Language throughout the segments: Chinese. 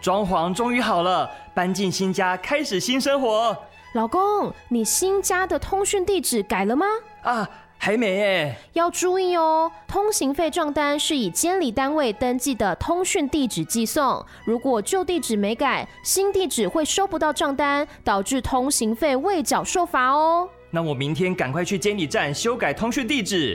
装潢终于好了，搬进新家，开始新生活。 老公，你新家的通讯地址改了吗？ 啊，还没耶。 要注意哦，通行费账单是以监理单位登记的通讯地址寄送，如果旧地址没改，新地址会收不到账单，导致通行费未缴受罚哦。 那我明天赶快去监理站修改通讯地址。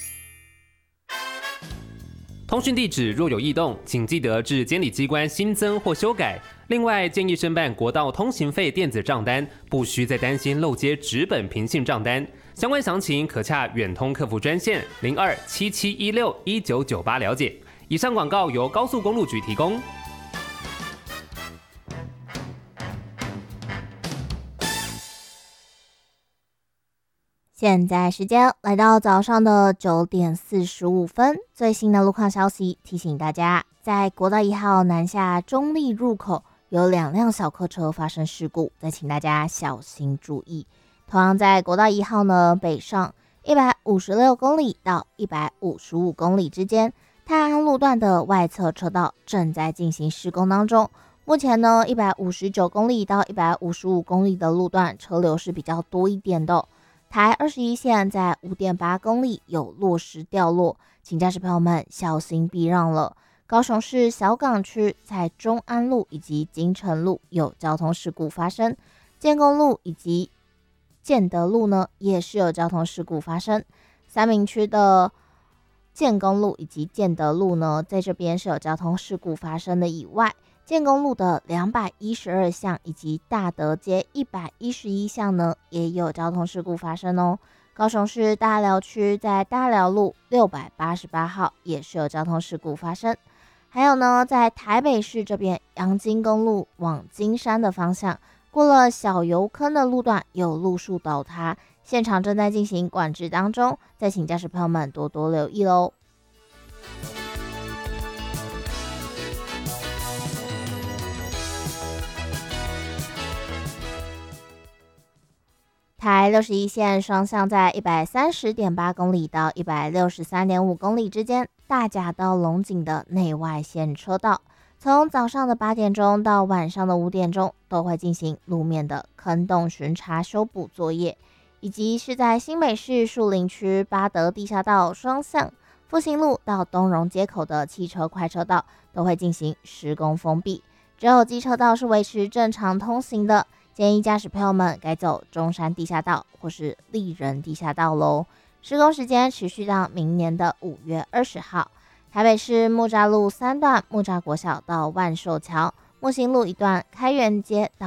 通讯地址若有异动，请记得至监理机关新增或修改。另外，建议申办国道通行费电子账单，不需再担心漏接纸本平信账单。相关详情可洽远通客服专线0277161998了解。以上广告由高速公路局提供。 现在时间来到早上的9点45分，最新的路况消息提醒大家，在国道1号南下中立入口有2辆小客车发生事故，再请大家小心注意。同样在国道1号呢，北上156公里到155公里之间，泰安路段的外侧车道正在进行施工当中。目前呢，159公里到155公里的路段车流是比较多一点的。台21线在5.8公里有落石掉落，请驾驶朋友们小心避让了。高雄市小港区在中安路以及金城路有交通事故发生，建工路以及建德路呢也是有交通事故发生。三民区的建工路以及建德路呢，在这边是有交通事故发生的以外，建工路的212巷以及大德街111巷呢，也有交通事故发生哦。高雄市大寮区在大寮路688号也是有交通事故发生。还有呢，在台北市这边阳金公路往金山的方向，过了小油坑的路段有路树倒塌，现场正在进行管制当中，再请驾驶朋友们多多留意喽。台61线双向在130.8公里到163.5公里之间，大甲到龙井的内外线车道，从早上的8点钟到晚上的5点钟都会进行路面的坑洞巡查修补作业，以及是在新北市树林区八德地下道双向复兴路到东荣街口的汽车快车道都会进行施工封闭，只有机车道是维持正常通行的。建议驾驶朋友们改走中山地下道或是立人地下道咯。施工时间持续到明年的5月20号。台北市木栅路3段木栅国小到万寿桥，木星路1段开元街到